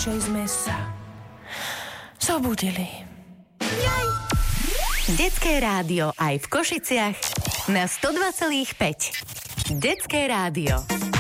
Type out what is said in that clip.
radšej sme sa zobudili. Detské rádio aj v Košiciach na 102,5. Detské rádio.